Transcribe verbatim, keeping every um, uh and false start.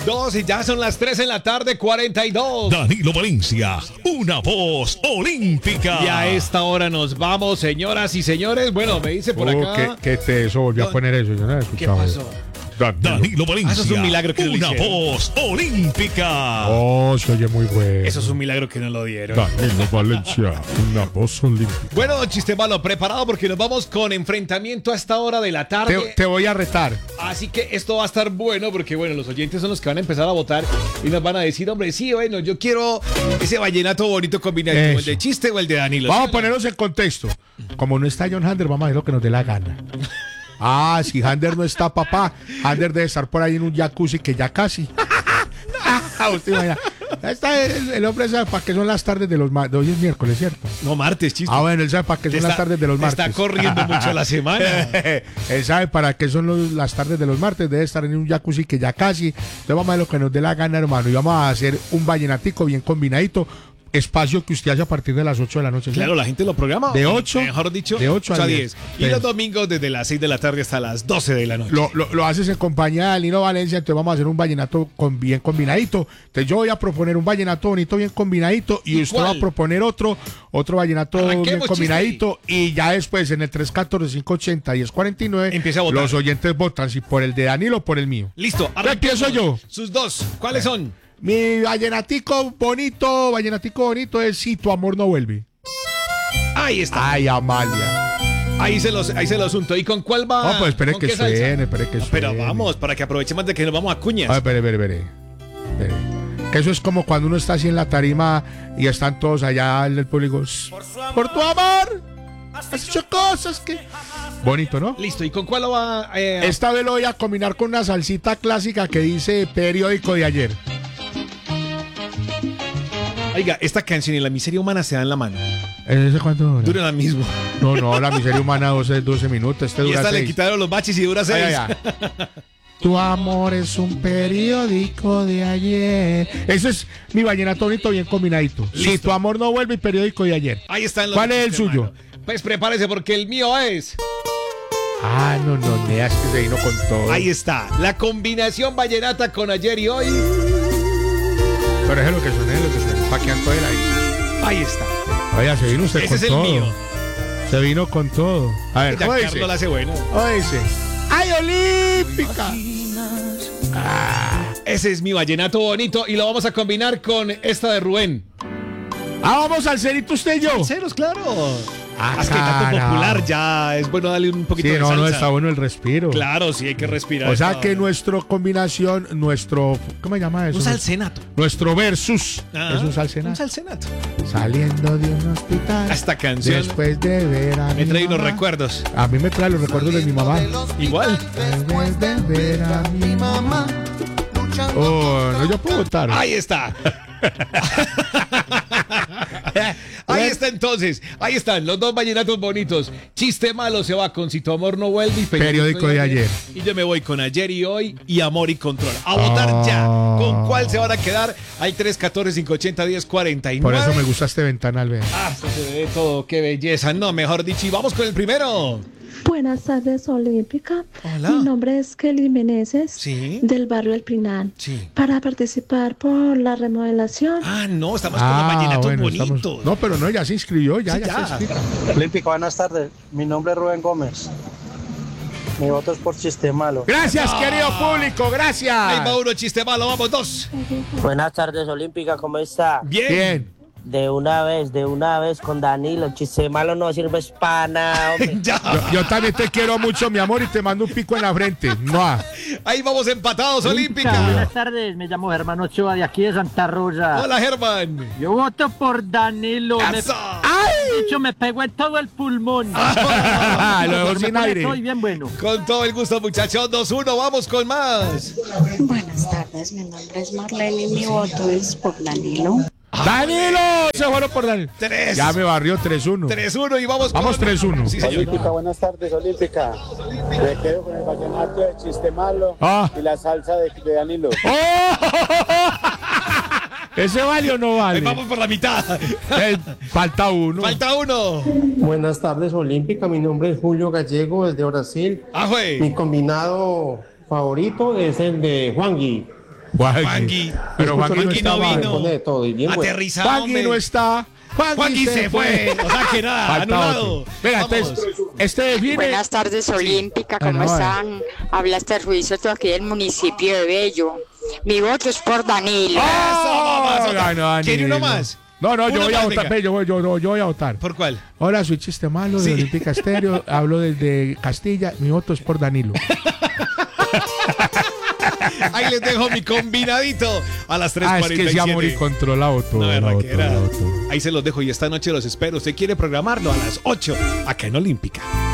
dos y ya son las tres en la tarde, cuarenta y dos. Danilo Valencia, una voz olímpica. Y a esta hora nos vamos, señoras y señores. Bueno, me dice por Oh, acá. ¿Qué, qué te eso? Volvió a poner eso. Yo no había ¿Qué escuchado pasó? eso. Danilo Valencia, Ah, eso es un milagro que no lo una hicieron. voz olímpica. Oh, se oye muy bueno. Eso es un milagro que no lo dieron. Danilo Valencia, una voz olímpica. Bueno, chiste malo, preparado porque nos vamos con enfrentamiento a esta hora de la tarde. Te, te voy a retar. Así que esto va a estar bueno porque, bueno, los oyentes son los que van a empezar a votar y nos van a decir, hombre, sí, bueno, yo quiero ese vallenato bonito combinado, Eso. el de chiste o el de Danilo. Vamos a ponernos en contexto. Como no está John Hander, vamos a hacer lo que nos dé la gana. Ah, si Hander no está, papá, Hander debe estar por ahí en un jacuzzi que ya casi. Ah, usted imagina. Está el, el hombre sabe para qué son las tardes de los martes. Hoy es miércoles, ¿cierto? No, martes, chiste. Ah, bueno, él sabe para qué Te son las está- tardes de los te martes. está corriendo mucho la semana. Él sabe para qué son los- las tardes de los martes. Debe estar en un jacuzzi que ya casi. Entonces vamos a ver lo que nos dé la gana, hermano. Y vamos a hacer un vallenatico bien combinadito. Espacio que usted hace a partir de las ocho de la noche. ¿sí? Claro, la gente lo programa. De ocho, Mejor dicho, de ocho a a diez. diez. Y Sí. los domingos desde las seis de la tarde hasta las doce de la noche. Lo, lo, lo haces en compañía de Lino Valencia, entonces vamos a hacer un vallenato con, bien combinadito. Entonces yo voy a proponer un vallenato bonito, bien combinadito, y ¿Y usted cuál? va a proponer otro, otro vallenato Arranquemos, bien chiste. combinadito, y ya después en el tres catorce, cinco ochenta, diez cuarenta y nueve, Empiece a votar. los oyentes votan si por el de Danilo o por el mío. Listo, Ya empiezo arranquemos. yo. Sus dos, ¿cuáles son? Mi vallenatico bonito, vallenatico bonito es Si tu amor no vuelve. Ahí está. Ay, Amalia. Ahí se los, ahí se los unto. ¿Y con cuál va? No, pues espere ¿Con que qué salsa? suene, espere que No, pero suene. vamos, para que aprovechemos de que nos vamos a cuñas. Ay, espere, espere, espere. Espere. Que eso es como cuando uno está así en la tarima y están todos allá en el público. Por tu amor, has hecho cosas que... Bonito, ¿no? Listo, ¿y con cuál lo va? Eh, Esta vez lo voy a combinar con una salsita clásica que dice periódico de ayer. Oiga, esta canción y la miseria humana se dan la mano. ¿Ese cuánto dura? Dura la misma. No, no, la miseria humana doce, doce minutos. Este Y dura esta le seis. quitaron los baches y dura Ay, seis. ay, ay. Tu amor es un periódico de ayer. Eso es mi vallenato bonito bien combinadito. Si Listo. tu amor no vuelve, periódico de ayer. Ahí están los ¿Cuál es el chistes, suyo? mano. Pues prepárese porque el mío es. Ah, no, no, Neas que se vino con todo. Ahí está. La combinación vallenata con ayer y hoy. Pero es lo que suene, lo que suene. Pa' que Antoel ahí. Ahí está. Vaya, se vino usted Ese con es el todo. mío. Se vino con todo. A ver, Ya ¿cómo Carlos dice? la hace bueno. ¿Cómo dice? ¡Ay, olímpica! Ese es mi vallenato bonito y lo vamos a combinar con esta de Rubén. Ah, vamos al cerito usted y yo. Ceros, claro. Ah, es que tanto cara. popular ya es bueno darle un poquito Sí, de no, salsa. no, está bueno el respiro. Claro, sí hay que respirar. O sea esta que hora. nuestra combinación, nuestro, ¿cómo se llama eso? Un salsenato. Nuestro versus Ah, es un salsenato. Un salsenato. Saliendo de un hospital. Esta canción Después de ver a me mi trae unos mamá. recuerdos. A mí me trae los recuerdos de mi mamá. Igual. Después de ver a mi mamá. Oh, no, yo puedo votar. Ahí está. Ahí está entonces, ahí están los dos vallenatos bonitos. Chiste malo se va con Si tu amor no vuelve y Periódico de ayer. Y yo me voy con Ayer y Hoy y Amor y Control. A votar Ah. ya. ¿Con cuál se van a quedar? Al tres catorce, cinco ochenta, diez cuarenta y Por nueve. eso me gusta este ventanal, vea. Ah, esto se ve todo, qué belleza. No, mejor dicho. Y vamos con el primero. Buenas tardes, Olímpica. Hola. Mi nombre es Kelly Meneses, Sí. del barrio El Pinal. Sí. Para participar por la remodelación. Ah, no, estamos con los vallenatos bueno, bonitos. estamos- No, pero no, ya se inscribió, ya, Sí, ya, ya. se inscribió. Olímpico, buenas tardes. Mi nombre es Rubén Gómez. Mi voto es por chiste malo. Gracias, querido público, Ahí gracias. va uno, chiste malo, vamos, dos. Buenas tardes, Olímpica, ¿cómo está? Bien. Bien. De una vez, de una vez con Danilo. Chiste malo no sirve para nada, hombre. Ya. Yo, yo también te quiero mucho, mi amor, y te mando un pico en la frente. ¡Mua! Ahí vamos empatados, Olímpica, Olímpica. buenas tardes, me llamo Germán Ochoa de aquí de Santa Rosa. Hola, Germán. Yo voto por Danilo. Me, ¡Eso! de hecho, me pegó en todo el pulmón. Lo dejó Me sin pone aire. Soy bien bueno. Con todo el gusto, muchachos. dos uno, vamos con más. Buenas tardes, mi nombre es Marlene y mi voto es por Danilo. ¡Danilo! Se fueron por Danilo. Tres. Ya me barrió tres uno. tres uno y vamos Vamos con... tres uno. Sí, señor. Olímpica, buenas tardes, Olímpica. Me quedo con el vallenato de chiste malo Ah. y la salsa de, de Danilo. ¡Oh! ¿Ese vale o no Ahí vale? vamos por la mitad. Eh, falta uno. Falta uno. Buenas tardes, Olímpica. Mi nombre es Julio Gallego, desde Brasil. Ajue. Mi combinado favorito es el de Juangui. Juangui. Juangui. Pero Juangui no Juangui no estaba. vino. Pone de todo y bien bueno. Aterrizado, Juangui hombre. no está. Juangui, Juangui se fue. O sea que nada, Falta anulado. otro. Venga, Vamos. entonces, este define. Buenas tardes, Olímpica, ¿cómo Ah, no, están? Habla este Ruiz Soto aquí del municipio de Bello. Mi voto es por Danilo. ¡Oh! mamazota. Ganó Danilo. ¿Quiere uno más? No, no, yo Uno voy a más, votar. venga. Ve, Yo, voy- yo, yo, yo voy a votar. ¿Por cuál? Hola, soy Chiste Malo de Sí. Olímpica Estéreo. Hablo desde Castilla. Mi voto es por Danilo. Ahí les dejo mi combinadito a las tres Ah, es cuarenta y que siete. ese amor y controlado todo. No, la verdad votó, que era. la votó. Ahí se los dejo y esta noche los espero. Usted quiere programarlo a las ocho acá en Olímpica.